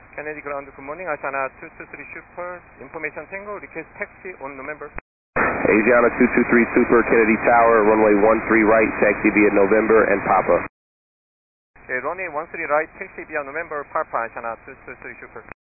Kennedy ground, good morning. Asiana 223 Super, information tango, request taxi on November. Asiana 223 Super, Kennedy Tower, runway 13 right, taxi via November and Papa. runway 13 right, taxi via November, Papa, Asiana 223 Super.